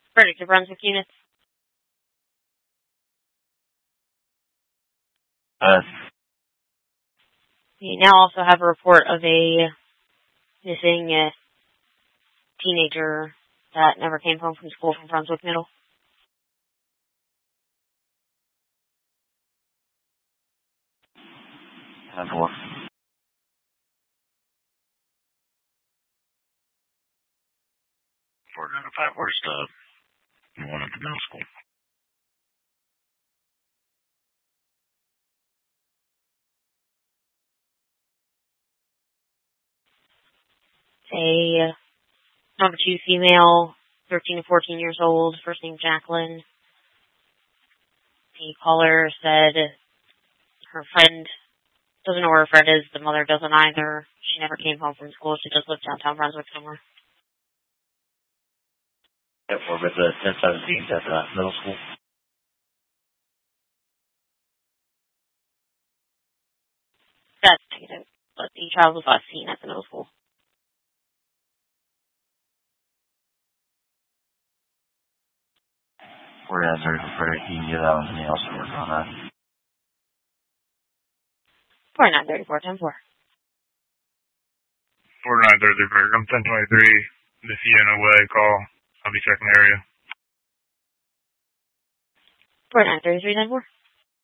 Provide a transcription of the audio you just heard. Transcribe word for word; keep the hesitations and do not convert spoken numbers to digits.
Verdict of Brunswick units. Uh, We now also have a report of a missing uh, teenager that never came home from school from Brunswick Middle. ten four. Four out of five. Where's the one at the middle school? A number two female, thirteen to fourteen years old, first name Jacqueline. The caller said her friend doesn't know where her friend is. The mother doesn't either. She never came home from school. She just lives downtown Brunswick somewhere. Yep, we're with the ten seventeen at the middle school. That's negative, but the child was last seen at the middle school. We're at thirty-four. You can get out and else work on that. forty-nine thirty-four, ten four. forty-nine thirty-four, I'm ten twenty-three. The Fiona Way call. I'll be checking the area. forty-nine thirty-three, ten four.